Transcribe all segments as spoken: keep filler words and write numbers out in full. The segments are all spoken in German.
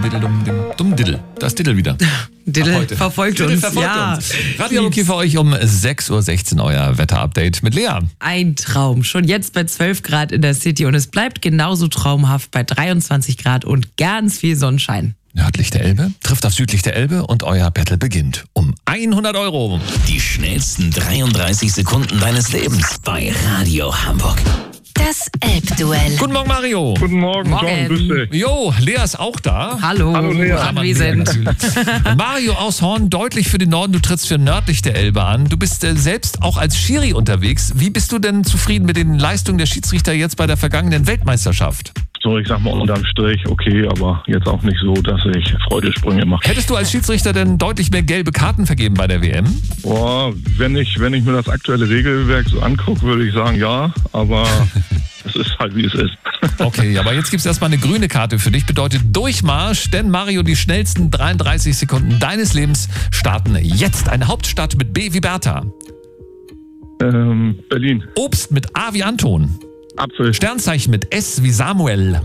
diddle, dumm, dim, dumm, diddle. Das Diddle wieder. Diddle verfolgt Diddle uns. verfolgt ja. uns. Radio Hamburg hier für euch um sechs Uhr sechzehn euer Wetterupdate mit Lea. Ein Traum. Schon jetzt bei zwölf Grad in der City und es bleibt genauso traumhaft bei dreiundzwanzig Grad und ganz viel Sonnenschein. Nördlich der Elbe trifft auf südlich der Elbe und euer Battle beginnt um hundert Euro. Die schnellsten dreiunddreißig Sekunden deines Lebens bei Radio Hamburg. Das Elbduell. Guten Morgen, Mario. Guten Morgen, Morgen. John, grüß dich. Jo, Lea ist auch da. Hallo, Hallo, Lea. anwesend. Mario aus Horn, deutlich für den Norden. Du trittst für nördlich der Elbe an. Du bist äh, selbst auch als Schiri unterwegs. Wie bist du denn zufrieden mit den Leistungen der Schiedsrichter jetzt bei der vergangenen Weltmeisterschaft? So, ich sag mal unterm Strich, okay, aber jetzt auch nicht so, dass ich Freudesprünge mache. Hättest du als Schiedsrichter denn deutlich mehr gelbe Karten vergeben bei der W M? Boah, wenn ich, wenn ich mir das aktuelle Regelwerk so angucke, würde ich sagen, ja, aber es ist halt, wie es ist. Okay, aber jetzt gibt es erstmal eine grüne Karte für dich. Bedeutet Durchmarsch, denn Mario, die schnellsten dreiunddreißig Sekunden deines Lebens starten jetzt. Eine Hauptstadt mit B wie Bertha. Ähm, Berlin, Obst mit A wie Anton. Apfel, Sternzeichen mit S wie Samuel.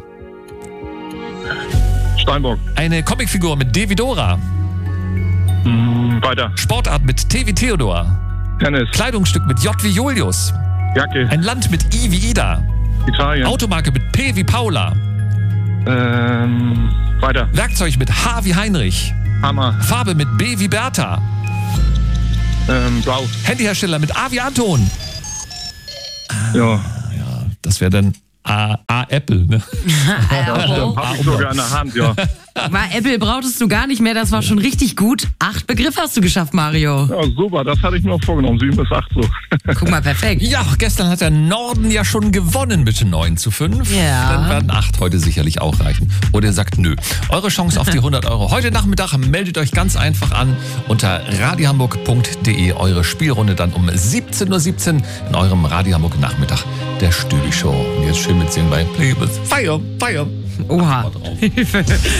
Steinbock, Eine Comicfigur mit D wie Dora. hm, weiter, Sportart mit T wie Theodor. Tennis, Kleidungsstück mit J wie Julius. Jacke, Ein Land mit I wie Ida. Italien, Automarke mit P wie Paula. ähm, weiter, Werkzeug mit H wie Heinrich. Hammer, Farbe mit B wie Bertha. ähm, Blau, Handyhersteller mit A wie Anton. ja. Ja, das wäre dann A, A Apple, ne? Ja, stimmt, hab ich sogar in der Hand, ja. War Apple brauchtest du gar nicht mehr, das war schon richtig gut. Acht Begriffe hast du geschafft, Mario. Ja, super, das hatte ich mir auch vorgenommen, sieben bis acht so. Guck mal, perfekt. Ja, gestern hat der Norden ja schon gewonnen mit neun zu fünf. Ja. Dann werden acht heute sicherlich auch reichen. Oder ihr sagt nö. Eure Chance auf die hundert Euro. Heute Nachmittag meldet euch ganz einfach an unter radiohamburg punkt de. Eure Spielrunde dann um siebzehn Uhr siebzehn in eurem Radio Hamburg Nachmittag der Stübi Show. Und jetzt schön mitsingen bei Play with Fire, Fire. Oha. Drauf.